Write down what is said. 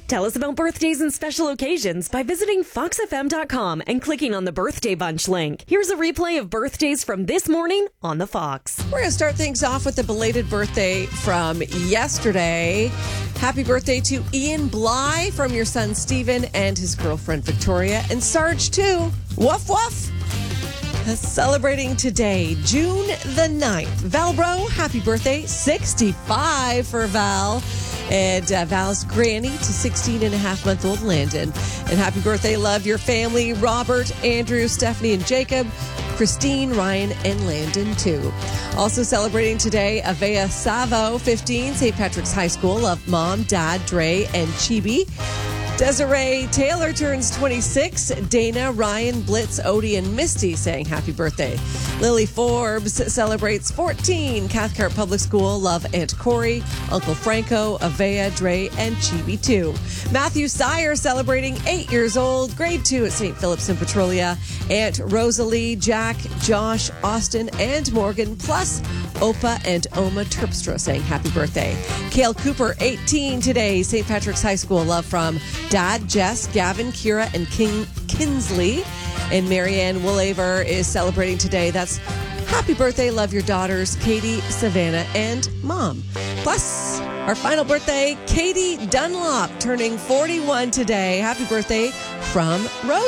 Tell us about birthdays and special occasions by visiting foxfm.com and clicking on the Birthday Bunch link. Here's a replay of birthdays from this morning on the Fox. We're going to start things off with a belated birthday from yesterday. Happy birthday to Ian Bly from your son Stephen and his girlfriend Victoria, and Sarge too. Woof woof. Celebrating today, June the 9th. Val Bro, happy birthday. 65 for Val. And Val's granny to 16-and-a-half-month-old Landon. And happy birthday, love your family, Robert, Andrew, Stephanie, and Jacob, Christine, Ryan, and Landon, too. Also celebrating today, Avea Savo, 15, St. Patrick's High School. Love Mom, Dad, Dre, and Chibi. Desiree Taylor turns 26. Dana, Ryan, Blitz, Odie, and Misty saying happy birthday. Lily Forbes celebrates 14. Cathcart Public School. Love Aunt Corey, Uncle Franco, Avea, Dre, and Chibi too. Matthew Sire celebrating 8 years old. Grade 2 at St. Philip's in Petrolia. Aunt Rosalie, Jack, Josh, Austin, and Morgan, plus Opa and Oma Terpstra saying happy birthday. Kale Cooper, 18 today. St. Patrick's High School. Love from Dad, Jess, Gavin, Kira, and Kinsley. And Marianne Woolaver is celebrating today. That's happy birthday. Love your daughters, Katie, Savannah, and Mom. Plus, our final birthday, Katie Dunlop, turning 41 today. Happy birthday from Rose.